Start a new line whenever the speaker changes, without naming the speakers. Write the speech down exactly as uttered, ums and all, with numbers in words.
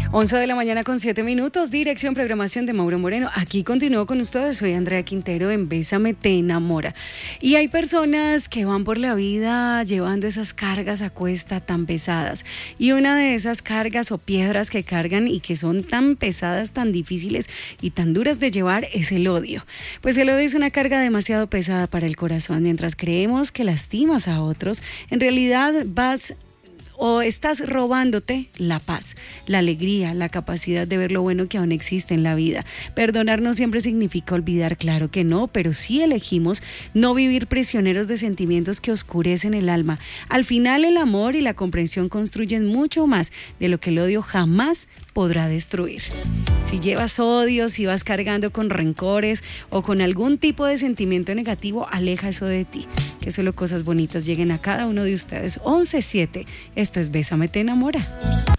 once de la mañana con siete minutos, dirección programación de Mauro Moreno. Aquí continúo con ustedes, soy Andrea Quintero en Bésame te enamora. Y hay personas que van por la vida llevando esas cargas a cuesta tan pesadas. Y una de esas cargas o piedras que cargan y que son tan pesadas, tan difíciles y tan duras de llevar es el odio. Pues el odio es una carga demasiado pesada para el corazón. Mientras creemos que lastimas a otros, en realidad vas o estás robándote la paz, la alegría, la capacidad de ver lo bueno que aún existe en la vida. Perdonar no siempre significa olvidar, claro que no, pero sí elegimos no vivir prisioneros de sentimientos que oscurecen el alma. Al final el amor y la comprensión construyen mucho más de lo que el odio jamás podrá destruir. Si llevas odio, si vas cargando con rencores o con algún tipo de sentimiento negativo, aleja eso de ti. Que solo cosas bonitas lleguen a cada uno de ustedes. once siete, esto es Bésame te enamora.